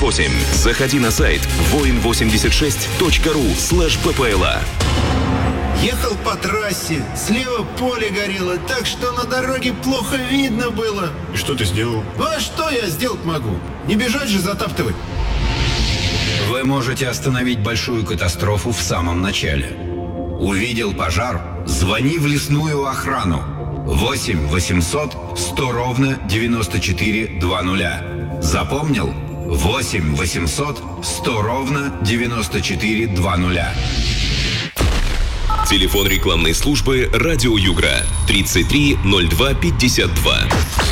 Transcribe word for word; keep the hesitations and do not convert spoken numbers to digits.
восемь. Заходи на сайт воин восемьдесят шесть точка ру слэш ППЛА. Ехал по трассе, слева поле горело, так что на дороге плохо видно было. И что ты сделал? Ну а что я сделать могу? Не бежать же затаптывать. Вы можете остановить большую катастрофу в самом начале. Увидел пожар? Звони в лесную охрану. восемь восемьсот сто ровно девяносто четыре двадцать. Запомнил? восемь восемьсот сто ровно девяносто четыре двадцать. Телефон рекламной службы «Радио Югра» тридцать три ноль два пятьдесят два.